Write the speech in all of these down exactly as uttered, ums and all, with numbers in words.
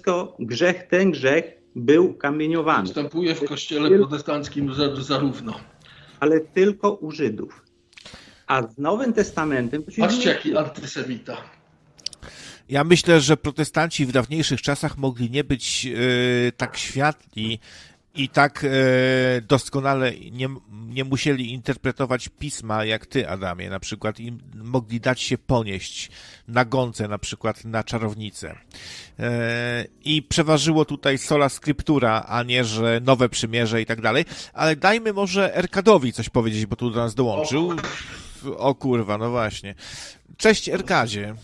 wszystko grzech, ten grzech był kamieniowany. Występuje w kościele tylko, protestanckim zarówno. Ale tylko u Żydów. A z Nowym Testamentem... Patrzcie, jaki antysemita. Ja myślę, że protestanci w dawniejszych czasach mogli nie być yy, tak światli i tak yy, doskonale nie, nie musieli interpretować pisma jak ty, Adamie. Na przykład im mogli dać się ponieść na gonce, na przykład na czarownicę. Yy, I przeważyło tutaj sola scriptura, a nie, że nowe przymierze i tak dalej. Ale dajmy może Erkadowi coś powiedzieć, bo tu do nas dołączył. O, o kurwa, no właśnie. Cześć, Erkadzie.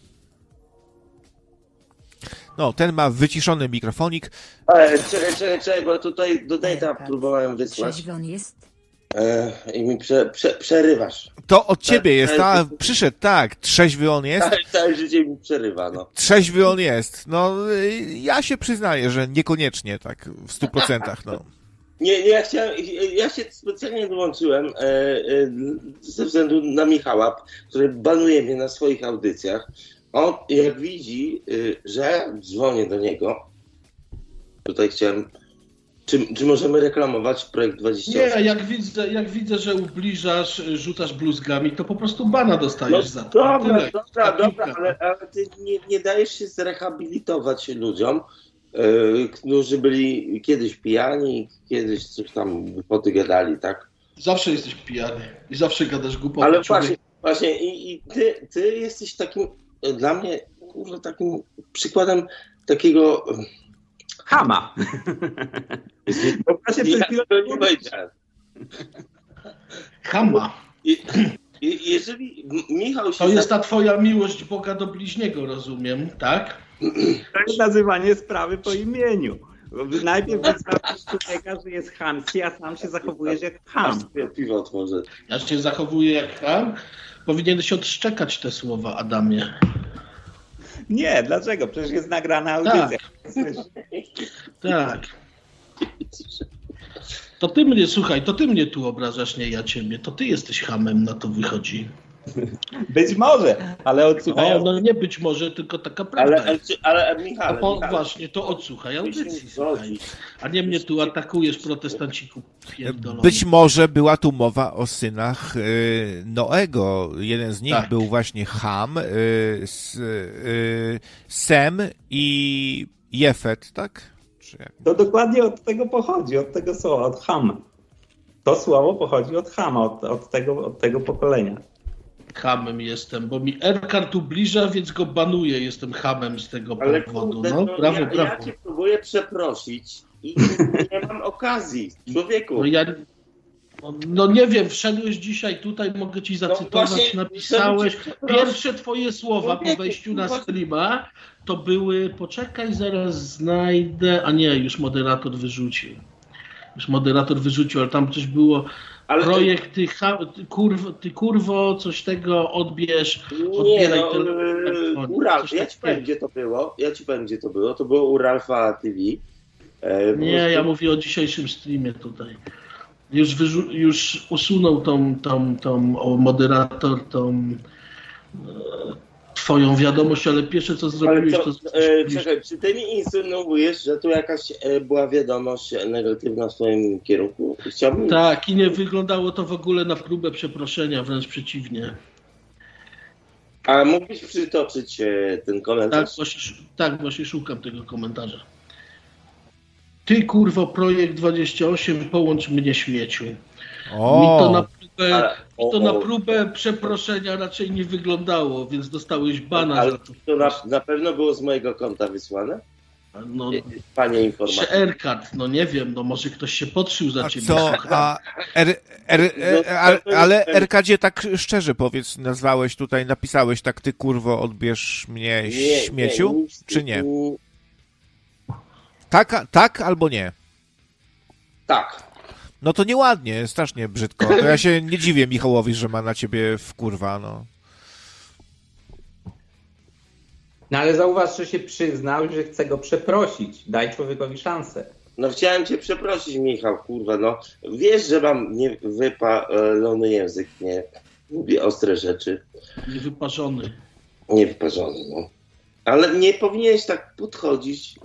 No, ten ma wyciszony mikrofonik. Ale czekaj, czekaj, czekaj, bo tutaj do Dejta próbowałem wysłać. Trzeźwy on jest? E, I mi prze, prze, przerywasz. To od ciebie jest, a przyszedł, tak, trzeźwy on jest. Całe, całe życie mi przerywa, no. Trzeźwy on jest. No, ja się przyznaję, że niekoniecznie tak w stu procentach, no. Nie, nie, ja chciałem, ja się specjalnie dołączyłem e, e, ze względu na Michała, który banuje mnie na swoich audycjach. On jak widzi, że dzwonię do niego, tutaj chciałem, czy, czy możemy reklamować projekt dwadzieścia osiem? Nie, jak widzę, jak widzę, że ubliżasz, rzucasz bluzgami, to po prostu bana dostajesz no, za to. Dobra, Tyle. dobra, dobra, ale, ale ty nie, nie dajesz się zrehabilitować ludziom, yy, którzy byli kiedyś pijani, kiedyś coś tam głupoty gadali, tak? Zawsze jesteś pijany i zawsze gadasz głupoty. Ale właśnie, właśnie i, i ty, ty jesteś takim, dla mnie, kurwa, takim przykładem takiego... Chama. To właśnie przed chwilą nie powiedziałem. Chama. I, i, jeżeli Michał się... To jest ta twoja miłość Boga do bliźniego, rozumiem, tak? To jest nazywanie sprawy po imieniu. Najpierw wyznaczysz człowieka, że jest chamski, a sam się zachowujesz jak cham. Piwo otworzę. Ja się zachowuję jak cham. Powinieneś odszczekać te słowa, Adamie. Nie, dlaczego? Przecież jest nagrana audycja. Tak. tak. To ty mnie, słuchaj, to ty mnie tu obrażasz, nie ja ciebie. To ty jesteś chamem, na to wychodzi. Być może, ale odsłuchaj. O, no nie być może, tylko taka prawda. Ale, ale, ale Michał, no po, Michał, właśnie, to odsłuchaj audycji, słuchaj. A nie mnie tu atakujesz, protestanciku pierdolony. Być może była tu mowa o synach y, Noego. Jeden z nich tak. był właśnie Ham, y, s, y, Sem i Jefet, tak? Czy jak? To dokładnie od tego pochodzi, od tego słowa, od Ham. To słowo pochodzi od Hama, od, od, tego, od tego pokolenia. Hamem jestem, bo mi Erkard ubliża, więc go banuję. Jestem hamem z tego ale powodu. Kurde, no, no, brawo, ja, brawo. ja cię próbuję przeprosić i nie mam okazji, człowieku. No, ja, no nie wiem, wszedłeś dzisiaj tutaj, mogę ci zacytować, no właśnie, napisałeś. Pierwsze twoje słowa po wejściu na streama to były, poczekaj, zaraz znajdę, a nie, już moderator wyrzucił. Już moderator wyrzucił, ale tam coś było... Ale projekt, ty, ty, kurw, ty kurwo, coś tego odbierz, odbieraj. Nie, no, telefon, Ural, ja ci powiem, gdzie to było, ja ci powiem, gdzie to było, to było u Ralfa T V. E, nie, prostu... ja mówię o dzisiejszym streamie tutaj. Już, wyrzu- już usunął tą, tą, tą o moderator, tą e, twoją wiadomość, ale pierwsze co zrobiłeś to... to... E, czekaj, czy ty mi insynuujesz, że tu jakaś e, była wiadomość negatywna w twoim kierunku? Chciałbym... Tak, i nie wyglądało to w ogóle na próbę przeproszenia, wręcz przeciwnie. A mógłbyś przytoczyć e, ten komentarz? Tak właśnie, tak, właśnie szukam tego komentarza. Ty, kurwo, projekt dwadzieścia osiem, połącz mnie, śmieciu. O. Mi to, na próbę, ale, mi to o, na o. próbę przeproszenia raczej nie wyglądało, więc dostałeś bana ale za to. to na, na pewno było z mojego konta wysłane? No, Panie informatyk. Czy Erkard, no nie wiem, no może ktoś się podszył za a ciebie. Co? A er, er, er, er, ale Erkadzie, tak szczerze powiedz, nazwałeś tutaj, napisałeś tak, ty kurwo, odbierz mnie, nie, śmieciu, nie, nic, czy nie? nie? Tak, tak albo nie? Tak. No to nieładnie, strasznie brzydko. To ja się nie dziwię Michałowi, że ma na ciebie wkurwa, no. No ale zauważ, że się przyznał, że chce go przeprosić. Daj człowiekowi szansę. No chciałem cię przeprosić, Michał, kurwa, no. Wiesz, że mam niewypalony język, nie lubię ostre rzeczy. Niewyparzony. Niewyparzony, no. Ale nie powinieneś tak podchodzić